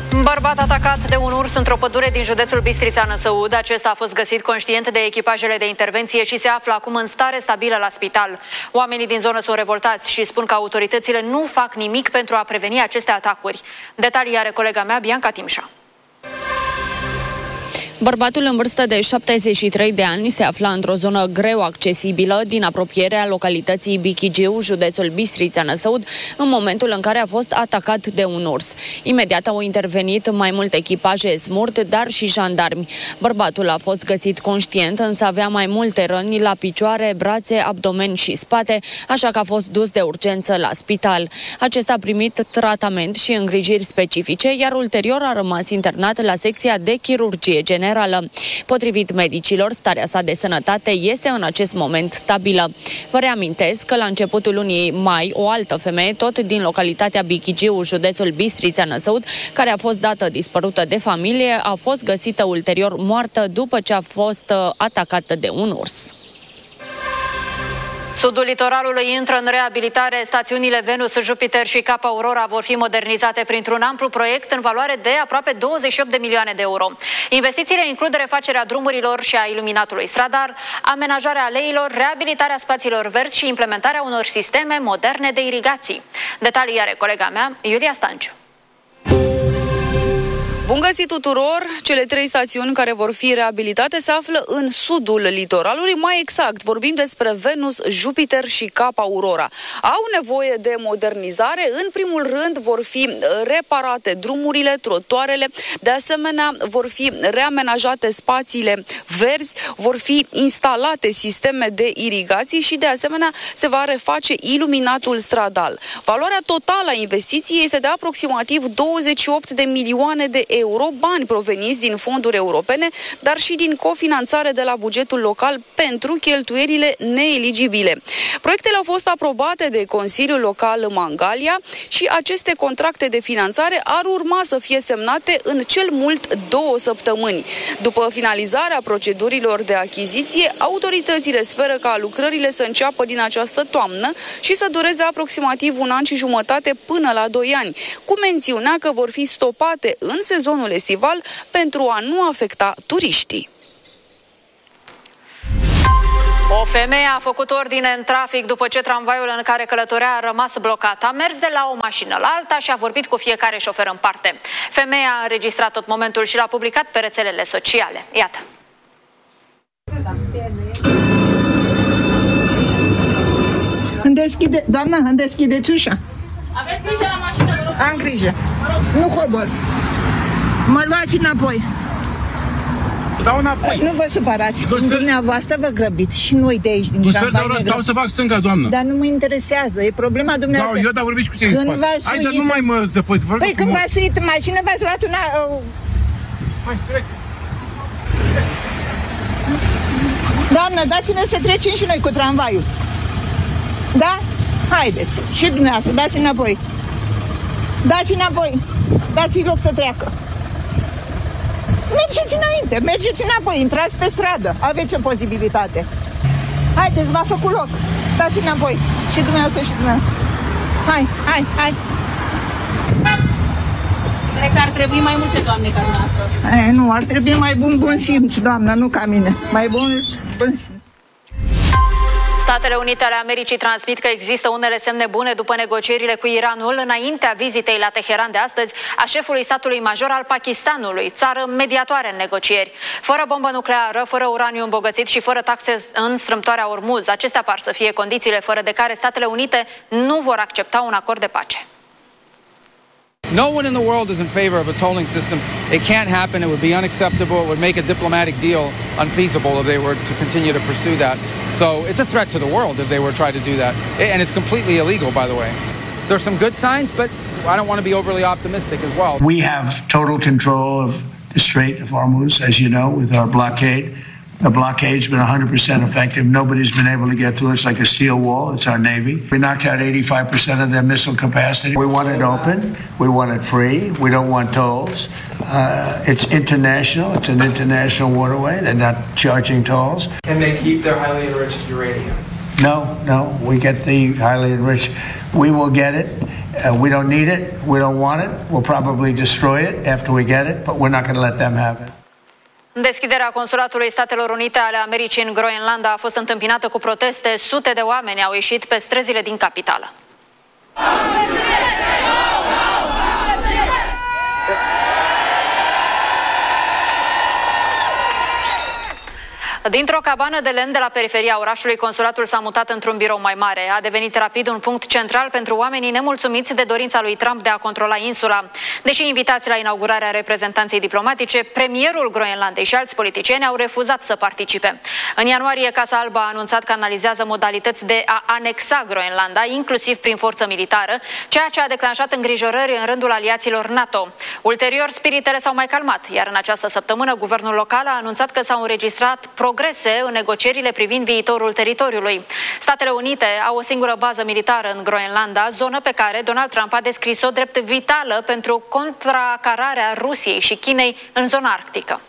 Bărbat atacat de un urs într-o pădure din județul Bistrița Năsăud. Acesta a fost găsit conștient de echipajele de intervenție și se află acum în stare stabilă la spital. Oamenii din zonă sunt revoltați și spun că autoritățile nu fac nimic pentru a preveni aceste atacuri. Detalii are colega mea, Bianca Timșa. Bărbatul în vârstă de 73 de ani se afla într-o zonă greu accesibilă din apropierea localității Bichigiu, județul Bistrița Năsăud, în momentul în care a fost atacat de un urs. Imediat au intervenit mai multe echipaje SMURT, dar și jandarmi. Bărbatul a fost găsit conștient, însă avea mai multe răni la picioare, brațe, abdomen și spate, așa că a fost dus de urgență la spital. Acesta a primit tratament și îngrijiri specifice, iar ulterior a rămas internat la secția de chirurgie generală. Potrivit medicilor, starea sa de sănătate este în acest moment stabilă. Vă reamintesc că la începutul lunii mai, o altă femeie, tot din localitatea Bichigiu, județul Bistrița Năsăud, care a fost dată dispărută de familie, a fost găsită ulterior moartă după ce a fost atacată de un urs. Sudul litoralului intră în reabilitare. Stațiunile Venus, Jupiter și Cap Aurora vor fi modernizate printr-un amplu proiect în valoare de aproape 28 de milioane de euro. Investițiile includ refacerea drumurilor și a iluminatului stradar, amenajarea aleilor, reabilitarea spațiilor verzi și implementarea unor sisteme moderne de irigații. Detalii are colega mea, Iulia Stanciu. Bun găsit tuturor! Cele 3 stațiuni care vor fi reabilitate se află în sudul litoralului, mai exact vorbim despre Venus, Jupiter și Cap Aurora. Au nevoie de modernizare, în primul rând vor fi reparate drumurile, trotuarele, de asemenea vor fi reamenajate spațiile verzi, vor fi instalate sisteme de irigații și de asemenea se va reface iluminatul stradal. Valoarea totală a investiției este de aproximativ 28 de milioane de euro, bani proveniți din fonduri europene, dar și din cofinanțare de la bugetul local pentru cheltuielile neeligibile. Proiectele au fost aprobate de Consiliul Local Mangalia și aceste contracte de finanțare ar urma să fie semnate în cel mult 2 săptămâni. După finalizarea procedurilor de achiziție, autoritățile speră ca lucrările să înceapă din această toamnă și să dureze aproximativ 1 an și jumătate până la 2 ani, cu mențiunea că vor fi stopate în sezonul estival pentru a nu afecta turiștii. O femeie a făcut ordine în trafic după ce tramvaiul în care călătorea a rămas blocat. A mers de la o mașină la alta și a vorbit cu fiecare șofer în parte. Femeia a înregistrat tot momentul și l-a publicat pe rețelele sociale. Iată. Doamna, îmi deschideți ușa. Aveți grijă la mașină, vă rog. Am grijă. Nu cobor. Mă luați înapoi. Dau înapoi. Nu vă supărați. Dumneavoastră vă grăbiți și noi de aici din tramvai. Stau să fac stânga, doamnă. Dar nu mă interesează. E problema dumneavoastră. Da, eu vorbiți cu cei în spate. Aici nu mai mă zăpăți. Păi când v-ați suit în mașină, v-ați luat una... Hai, trec. Doamnă, dați-ne să trecem și noi cu tramvaiul. Da? Haideți. Și dumneavoastră, dați înapoi. Dați înapoi. Dați-i loc să treacă. Mergeți înainte, mergeți înapoi, intrați pe stradă. Aveți o posibilitate. Haideți, v-a făcut loc. Dați înapoi. Și dumneavoastră și dumneavoastră. Hai. Cred că ar trebui mai multe doamne ca dumneavoastră. Nu, ar trebui mai bun simț, doamnă, nu ca mine. Mai bun simț. Statele Unite ale Americii transmit că există unele semne bune după negocierile cu Iranul înaintea vizitei la Teheran de astăzi a șefului statului major al Pakistanului, țară mediatoare în negocieri. Fără bombă nucleară, fără uraniu îmbogățit și fără taxe în strâmtoarea Ormuz, acestea par să fie condițiile fără de care Statele Unite nu vor accepta un acord de pace. No one in the world is in favor of a tolling system. It can't happen. It would be unacceptable. It would make a diplomatic deal unfeasible if they were to continue to pursue that. So it's a threat to the world if they were to try to do that. And it's completely illegal, by the way. There's some good signs, but I don't want to be overly optimistic as well. We have total control of the Strait of Hormuz, as you know, with our blockade. The blockade's been 100% effective. Nobody's been able to get through it. It's like a steel wall. It's our Navy. We knocked out 85% of their missile capacity. We want it open. We want it free. We don't want tolls. It's international. It's an international waterway. They're not charging tolls. Can they keep their highly enriched uranium? No. We get the highly enriched. We will get it. We don't need it. We don't want it. We'll probably destroy it after we get it, but we're not going to let them have it. Deschiderea Consulatului Statelor Unite ale Americii în Groenlanda a fost întâmpinată cu proteste. Sute de oameni au ieșit pe străzile din capitală. Dintr-o cabană de lemn de la periferia orașului, consulatul s-a mutat într-un birou mai mare. A devenit rapid un punct central pentru oamenii nemulțumiți de dorința lui Trump de a controla insula. Deși invitați la inaugurarea reprezentanței diplomatice, premierul Groenlandei și alți politicieni au refuzat să participe. În ianuarie, Casa Albă a anunțat că analizează modalități de a anexa Groenlanda, inclusiv prin forță militară, ceea ce a declanșat îngrijorări în rândul aliaților NATO. Ulterior, spiritele s-au mai calmat, iar în această săptămână, guvernul local a anunțat că s-au înregistrat progrese în negocierile privind viitorul teritoriului. Statele Unite au o singură bază militară în Groenlanda, zonă pe care Donald Trump a descris-o drept vitală pentru contracararea Rusiei și Chinei în zona arctică.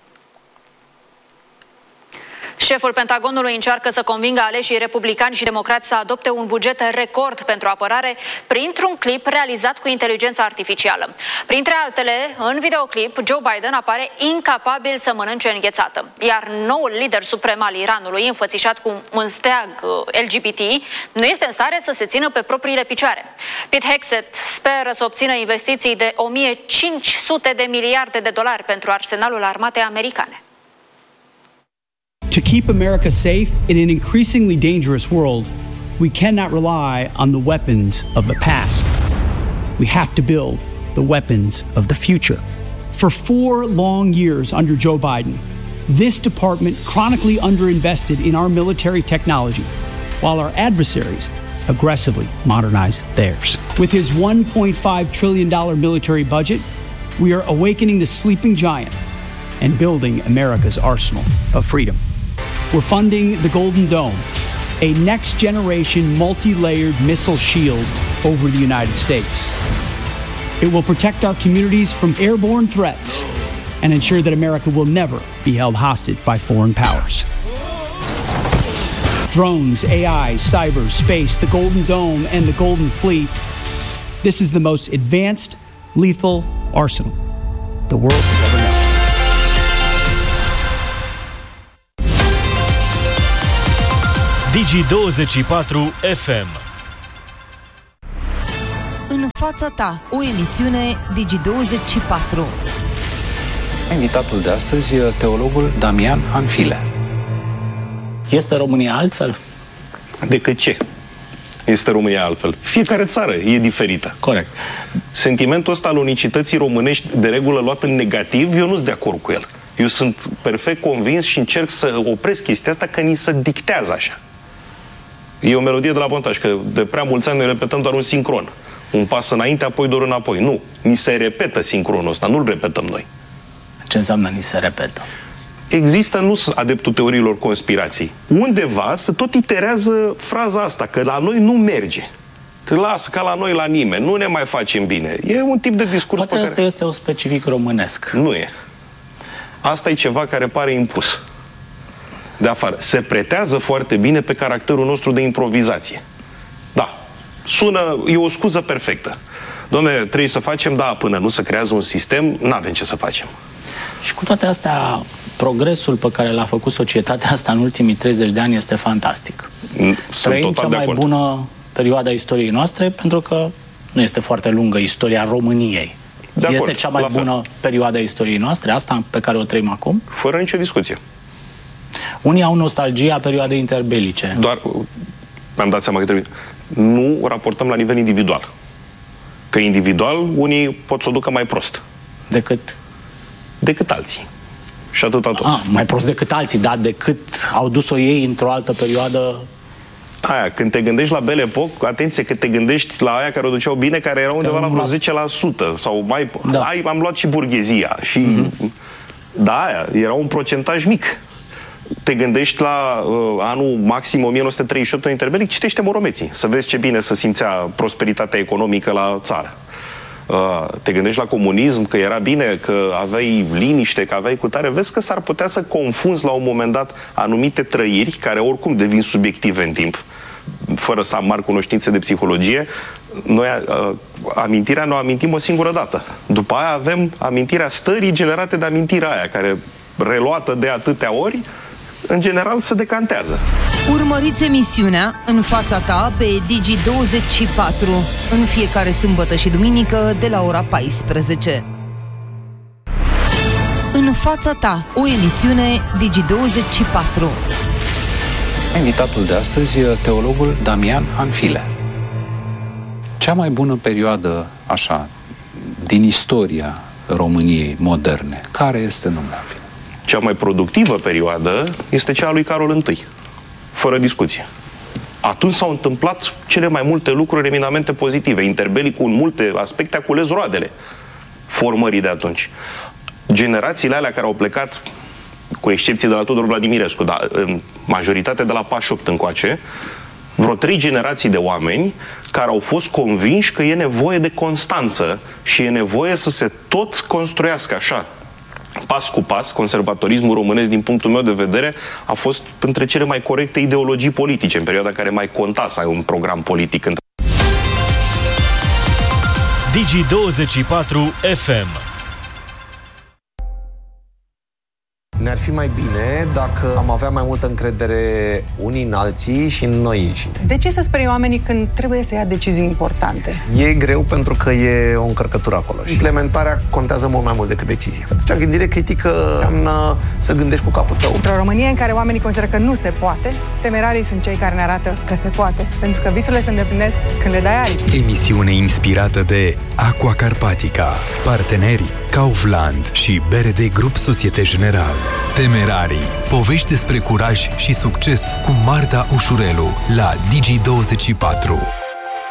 Șeful Pentagonului încearcă să convingă aleșii republicani și democrați să adopte un buget record pentru apărare printr-un clip realizat cu inteligența artificială. Printre altele, în videoclip, Joe Biden apare incapabil să mănânce înghețată, iar noul lider suprem al Iranului, înfățișat cu un steag LGBT, nu este în stare să se țină pe propriile picioare. Pete Hegseth speră să obțină investiții de 1500 de miliarde de dolari pentru arsenalul armatei americane. To keep America safe in an increasingly dangerous world, we cannot rely on the weapons of the past. We have to build the weapons of the future. For 4 long years under Joe Biden, this department chronically underinvested in our military technology, while our adversaries aggressively modernized theirs. With his $1.5 trillion military budget, we are awakening the sleeping giant and building America's arsenal of freedom. We're funding the Golden Dome, a next-generation multi-layered missile shield over the United States. It will protect our communities from airborne threats and ensure that America will never be held hostage by foreign powers. Drones, AI, cyber, space, the Golden Dome, and the Golden Fleet. This is the most advanced, lethal arsenal the world has ever known. Digi24 FM. În fața ta, o emisiune Digi24. Invitatul de astăzi e teologul Damian Hanfile. Este România altfel? Decât ce? Este România altfel. Fiecare țară e diferită. Corect. Sentimentul ăsta al unicității românești, de regulă luat în negativ, eu nu sunt de acord cu el. Eu sunt perfect convins și încerc să opresc chestia asta, că ni se dictează așa. E o melodie de la Pontaș, că de prea mulți ani noi repetăm doar un sincron. Un pas înainte, apoi doar înapoi. Nu. Ni se repetă sincronul ăsta, nu-l repetăm noi. Ce înseamnă ni se repetă? Există, nu sunt adeptul teoriilor conspirației. Undeva se tot iterează fraza asta, că la noi nu merge. Te lasă ca la noi la nimeni, nu ne mai facem bine. E un tip de discurs. Poate asta este o specific românesc. Nu e. Asta e ceva care pare impus de afară. Se pretează foarte bine pe caracterul nostru de improvizație. Da. Sună, e o scuză perfectă. Doamne, trebuie să facem, da, până nu se creează un sistem, n-avem ce să facem. Și cu toate astea, progresul pe care l-a făcut societatea asta în ultimii 30 de ani este fantastic. Trăim cea mai bună perioadă a istoriei noastre, pentru că nu este foarte lungă istoria României. Este cea mai bună perioadă a istoriei noastre, asta pe care o trăim acum? Fără nicio discuție. Unii au nostalgia perioadei interbelice. Doar, mi-am dat seama că trebuie. Nu raportăm la nivel individual. Că individual, unii pot să o ducă mai prost. Decât alții. Și atâta tot. Mai prost decât alții, dar decât au dus-o ei într-o altă perioadă. Aia, când te gândești la Belle Époque, atenție că te gândești la aia care o duceau bine, care erau undeva la vreo 10% sau mai... Da. Am luat și burghezia și... Da, aia, era un procentaj mic. Te gândești la anul maxim 1938 în interbelic, citește Moromeții, să vezi ce bine se simțea prosperitatea economică la țară. Te gândești la comunism, că era bine, că aveai liniște, că aveai cutare, vezi că s-ar putea să confunzi la un moment dat anumite trăiri, care oricum devin subiective în timp. fără să am mari cunoștințe de psihologie, noi amintirea ne-o amintim o singură dată. După aia avem amintirea stării generate de amintirea aia, care, reluată de atâtea ori, în general se decantează. Urmăriți emisiunea În fața ta pe Digi24 în fiecare sâmbătă și duminică de la ora 14. În fața ta, o emisiune Digi24. Invitatul de astăzi e teologul Damian Hanfile. Cea mai bună perioadă, așa, din istoria României moderne, care este, domnule Hanfile? Cea mai productivă perioadă este cea a lui Carol I, fără discuție. Atunci s-au întâmplat cele mai multe lucruri eminamente pozitive. Interbelicul, în multe aspecte, a cules roadele formării de atunci. Generațiile alea care au plecat, cu excepție de la Tudor Vladimirescu, dar în majoritate de la 48 încoace, vreo 3 generații de oameni care au fost convinși că e nevoie de constanță și e nevoie să se tot construiască așa, pas cu pas. Conservatorismul românesc, din punctul meu de vedere, a fost între cele mai corecte ideologii politice în perioada în care mai conta să ai un program politic. Digi24 FM. Ne-ar fi mai bine dacă am avea mai multă încredere unii în alții și în noi înșine. De ce să sperie oamenii când trebuie să ia decizii importante? E greu pentru că e o încărcătură acolo. Implementarea contează mult mai mult decât decizia. Atunci, gândire critică înseamnă să gândești cu capul tău. Într-o Românie în care oamenii consideră că nu se poate, temerarii sunt cei care ne arată că se poate. Pentru că visurile se îndeplinesc când le dai aripi. Emisiune inspirată de Aqua Carpatica, parteneri Kaufland și BRD Grup Societe Generale. Temerarii. Povești despre curaj și succes cu Marta Ușurelu la Digi24.